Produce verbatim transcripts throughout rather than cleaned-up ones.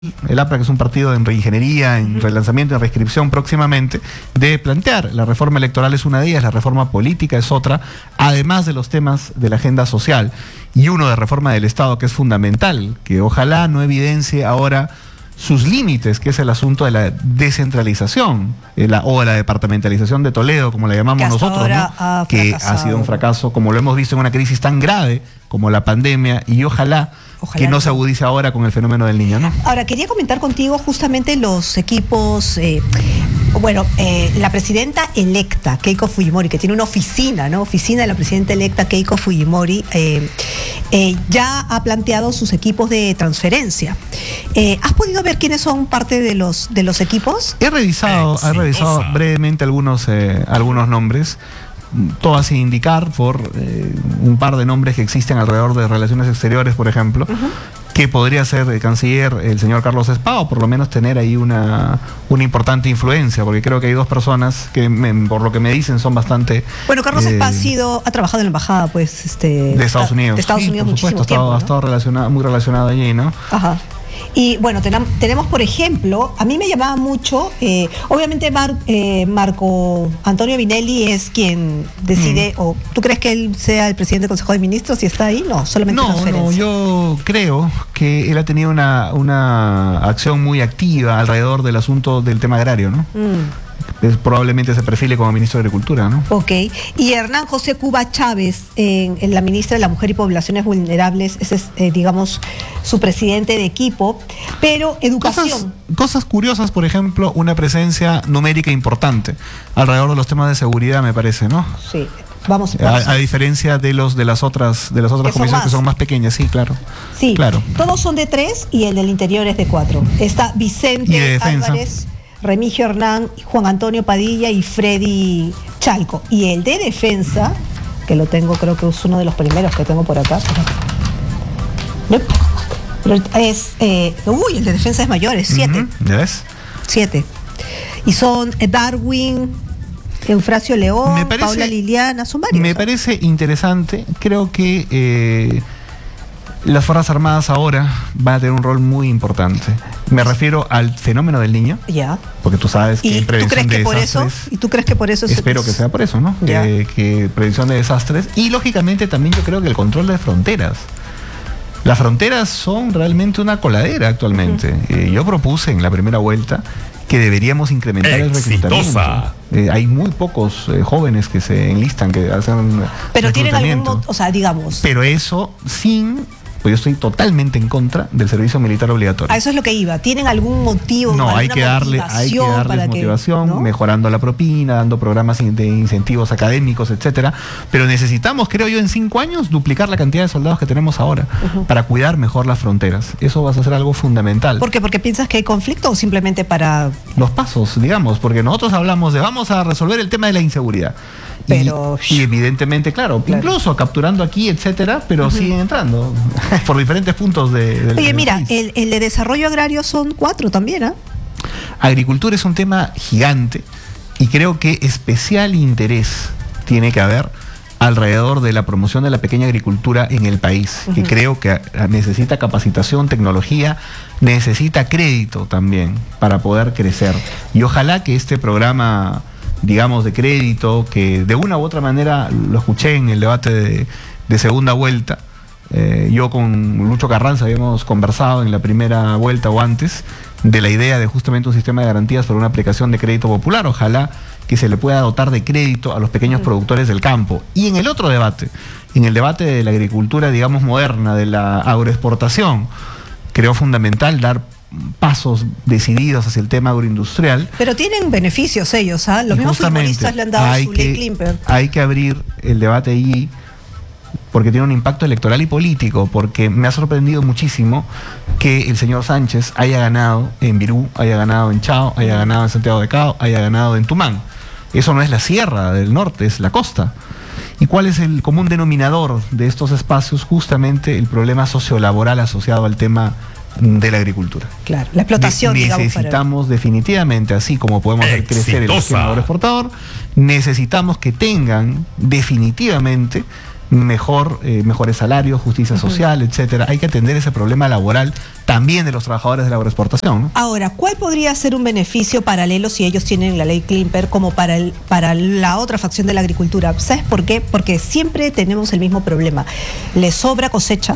el A P R A, que es un partido en reingeniería, en uh-huh. relanzamiento, en reinscripción próximamente, de plantear. La reforma electoral es una de ellas, la reforma política es otra, además de los temas de la agenda social. Y uno de reforma del Estado, que es fundamental, que ojalá no evidencie ahora sus límites, que es el asunto de la descentralización eh, la, o la departamentalización de Toledo, como la llamamos nosotros, ¿no? ha que ha sido un fracaso, como lo hemos visto en una crisis tan grave como la pandemia, y ojalá, ojalá que no, no se agudice ahora con el fenómeno del niño, ¿no? Ahora, quería comentar contigo justamente los equipos, eh, bueno, eh, la presidenta electa, Keiko Fujimori, que tiene una oficina, ¿no? Oficina de la presidenta electa, Keiko Fujimori, eh, eh, ya ha planteado sus equipos de transferencia. Eh, ¿Has podido ver quiénes son parte de los de los equipos? He revisado, he revisado brevemente algunos, eh, algunos nombres. Todo así indicar por eh, un par de nombres que existen alrededor de relaciones exteriores, por ejemplo, uh-huh. que podría ser el canciller el señor Carlos Spa, o por lo menos tener ahí una, una importante influencia, porque creo que hay dos personas que, me, por lo que me dicen, son bastante... Bueno, Carlos eh, Spa ha sido, ha trabajado en la embajada, pues, este... de Estados Unidos. De Estados sí, Unidos por supuesto, muchísimo tiempo, ha estado, ¿no? ha estado relacionado, muy relacionado allí, ¿no? Ajá. Y bueno, tenam, tenemos, por ejemplo, a mí me llamaba mucho, eh, obviamente Mar, eh, Marco Antonio Vinelli es quien decide, mm. o ¿tú crees que él sea el presidente del Consejo de Ministros si está ahí? No, solamente No, no, yo creo que él ha tenido una, una acción muy activa alrededor del asunto del tema agrario, ¿no? Mm. Es, probablemente se perfile como ministro de Agricultura, ¿no? Ok. Y Hernán José Cuba Chávez, en, en la ministra de la Mujer y Poblaciones Vulnerables, ese es, eh, digamos, su presidente de equipo. Pero educación. Cosas, cosas curiosas, por ejemplo, una presencia numérica importante alrededor de los temas de seguridad, me parece, ¿no? Sí. Vamos, vamos. A, a diferencia de los de las otras de las otras comisiones que son más pequeñas, sí, claro. Sí, claro. Todos son de tres y el del interior es de cuatro. Está Vicente Álvarez, Remigio Hernán, Juan Antonio Padilla y Freddy Chalco. Y el de defensa, que lo tengo, creo que es uno de los primeros que tengo por acá. Pero es, eh, uy, el de defensa es mayor, es siete. Uh-huh. ¿Ya ves? Siete. Y son Darwin, Eufrasio León, me parece, Paula Liliana, son varios. Me parece interesante, creo que eh, las Fuerzas Armadas ahora van a tener un rol muy importante. Me refiero al fenómeno del niño. Ya. Porque tú sabes que en prevención de desastres. ¿Y tú crees que por eso? Espero que sea por eso, ¿no? Que, que prevención de desastres. Y lógicamente también yo creo que el control de fronteras. Las fronteras son realmente una coladera actualmente. Uh-huh. Eh, yo propuse en la primera vuelta que deberíamos incrementar Exitosa. el reclutamiento. Eh, hay muy pocos eh, jóvenes que se enlistan, que hacen Pero tienen algún, o sea, digamos. Pero eso sin... Pues yo estoy totalmente en contra del servicio militar obligatorio. A eso es lo que iba. ¿Tienen algún motivo? No, hay que darle, hay que darles motivación, que, ¿no? mejorando la propina, dando programas de incentivos académicos, etcétera. Pero necesitamos, creo yo, en cinco años duplicar la cantidad de soldados que tenemos ahora uh-huh. para cuidar mejor las fronteras. Eso va a ser algo fundamental. ¿Por qué? ¿Porque piensas que hay conflicto o simplemente para...? Los pasos, digamos, porque nosotros hablamos de vamos a resolver el tema de la inseguridad. Pero... Y, y evidentemente, claro, claro, incluso capturando aquí, etcétera, pero uh-huh. siguen entrando por diferentes puntos de, del Oye, del mira, país. El, el de desarrollo agrario son cuatro también, ¿ah? ¿eh? Agricultura es un tema gigante y creo que especial interés tiene que haber alrededor de la promoción de la pequeña agricultura en el país, uh-huh. que creo que necesita capacitación, tecnología, necesita crédito también para poder crecer. Y ojalá que este programa, digamos, de crédito, que de una u otra manera lo escuché en el debate de, de segunda vuelta, eh, yo con Lucho Carranza habíamos conversado en la primera vuelta o antes de la idea de justamente un sistema de garantías para una aplicación de crédito popular. Ojalá que se le pueda dotar de crédito a los pequeños productores del campo. Y en el otro debate, en el debate de la agricultura, digamos, moderna, de la agroexportación, creo fundamental dar pasos decididos hacia el tema agroindustrial. Pero tienen beneficios ellos, ¿ah? ¿eh? Los mismos futbolistas le han dado su ley Klimper. Hay que abrir el debate allí porque tiene un impacto electoral y político, porque me ha sorprendido muchísimo que el señor Sánchez haya ganado en Virú, haya ganado en Chao, haya ganado en Santiago de Cao, haya ganado en Tumán. Eso no es la sierra del norte, es la costa. ¿Y cuál es el común denominador de estos espacios? Justamente el problema sociolaboral asociado al tema de la agricultura. Claro, la explotación. Ne necesitamos para... definitivamente, así como podemos hacer crecer el esquema agroexportador, necesitamos que tengan definitivamente mejor, eh, mejores salarios, justicia social, uh-huh. etcétera. Hay que atender ese problema laboral también de los trabajadores de la agroexportación, ¿no? Ahora, ¿cuál podría ser un beneficio paralelo si ellos tienen la ley Klimper como para, el, para la otra facción de la agricultura? ¿Sabes por qué? Porque siempre tenemos el mismo problema. Les sobra cosecha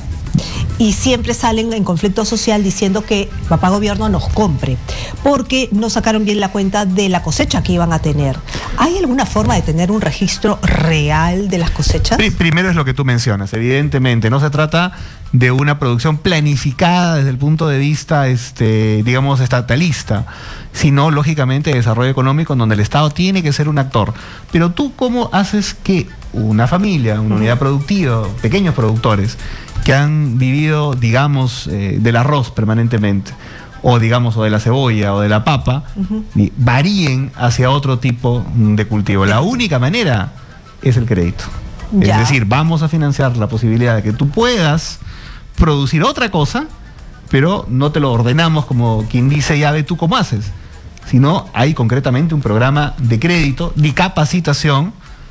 y siempre salen en conflicto social diciendo que papá gobierno nos compre, porque no sacaron bien la cuenta de la cosecha que iban a tener. ¿Hay alguna forma de tener un registro real de las cosechas? Primero es lo que tú mencionas, evidentemente, no se trata de una producción planificada desde el punto de vista, este, digamos, estatalista, sino, lógicamente, de desarrollo económico en donde el Estado tiene que ser un actor. Pero tú, ¿cómo haces que una familia, una unidad productiva, pequeños productores, que han vivido, digamos, eh, del arroz permanentemente, o digamos, o de la cebolla, o de la papa, uh-huh. varíen hacia otro tipo de cultivo? La única manera es el crédito. Ya. Es decir, vamos a financiar la posibilidad de que tú puedas producir otra cosa, pero no te lo ordenamos como quien dice, ya ve tú cómo haces, sino hay concretamente un programa de crédito, de capacitación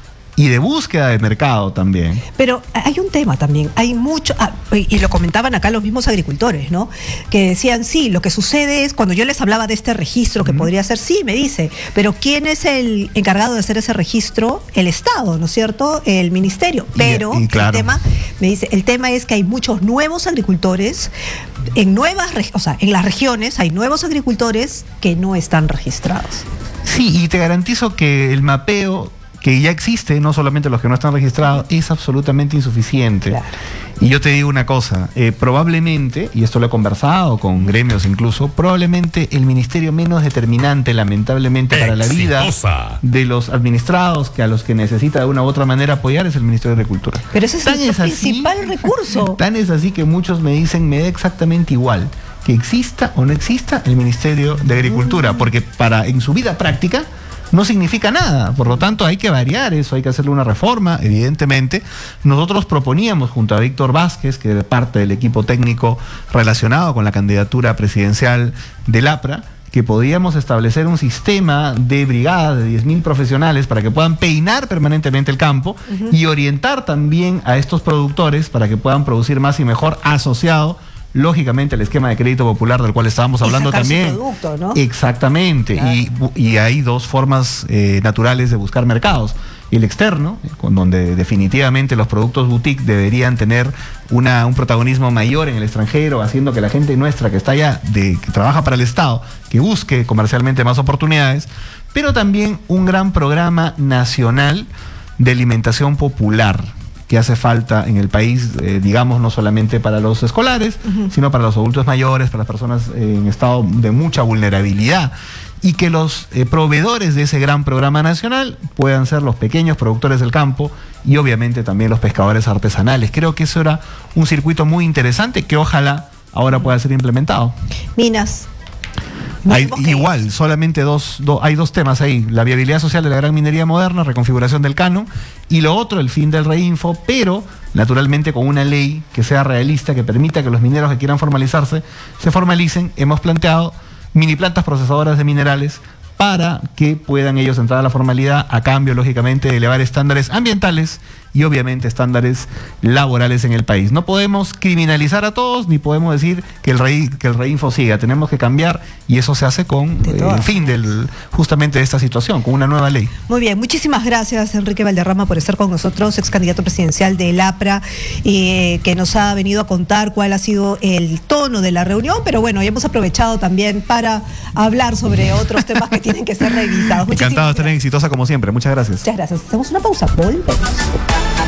y de búsqueda de mercado también. Pero hay un tema también, hay mucho, ah, y lo comentaban acá los mismos agricultores, ¿no? Que decían, sí, lo que sucede es, cuando yo les hablaba de este registro que uh-huh. podría ser, sí, me dice, pero ¿quién es el encargado de hacer ese registro? El Estado, ¿no es cierto? El Ministerio. Pero y, y claro. el tema, me dice, el tema es que hay muchos nuevos agricultores, en nuevas, o sea, en las regiones hay nuevos agricultores que no están registrados. Sí, y te garantizo que el mapeo que ya existe, no solamente los que no están registrados, es absolutamente insuficiente. Claro. Y yo te digo una cosa, eh, probablemente, y esto lo he conversado con gremios incluso, probablemente el ministerio menos determinante, lamentablemente, para la vida de los administrados, que a los que necesita de una u otra manera apoyar, es el Ministerio de Agricultura. Pero ese es el principal recurso. Tan es así que muchos me dicen, me da exactamente igual que exista o no exista el Ministerio de Agricultura, porque para en su vida práctica no significa nada, por lo tanto hay que variar eso, hay que hacerle una reforma, evidentemente. Nosotros proponíamos junto a Víctor Vázquez, que es parte del equipo técnico relacionado con la candidatura presidencial del APRA, que podíamos establecer un sistema de brigadas de diez mil profesionales para que puedan peinar permanentemente el campo uh-huh. y orientar también a estos productores para que puedan producir más y mejor, asociado lógicamente el esquema de crédito popular del cual estábamos hablando también. Su producto, ¿no? Exactamente. Claro. Y, y hay dos formas eh, naturales de buscar mercados. El externo, con donde definitivamente los productos boutique deberían tener una, un protagonismo mayor en el extranjero, haciendo que la gente nuestra que está allá, de, que trabaja para el Estado, que busque comercialmente más oportunidades, pero también un gran programa nacional de alimentación popular que hace falta en el país, eh, digamos, no solamente para los escolares, uh-huh. sino para los adultos mayores, para las personas eh, en estado de mucha vulnerabilidad, y que los eh, proveedores de ese gran programa nacional puedan ser los pequeños productores del campo y obviamente también los pescadores artesanales. Creo que eso era un circuito muy interesante que ojalá ahora pueda ser implementado. Minas. Hay, igual, solamente dos, do, hay dos temas ahí: la viabilidad social de la gran minería moderna, reconfiguración del canon, y lo otro, el fin del reinfo, pero naturalmente con una ley que sea realista, que permita que los mineros que quieran formalizarse se formalicen. Hemos planteado mini plantas procesadoras de minerales para que puedan ellos entrar a la formalidad, a cambio, lógicamente, de elevar estándares ambientales y obviamente estándares laborales en el país. No podemos criminalizar a todos, ni podemos decir que el rey, que el reinfo siga. Tenemos que cambiar, y eso se hace con eh, el fin del, justamente de esta situación, con una nueva ley. Muy bien, muchísimas gracias, Enrique Valderrama, por estar con nosotros, ex candidato presidencial del APRA, eh, que nos ha venido a contar cuál ha sido el tono de la reunión, pero bueno, ya hemos aprovechado también para hablar sobre otros temas que tienen que ser revisados. Encantado de estar en Exitosa como siempre, muchas gracias. Muchas gracias. Hacemos una pausa, volvemos.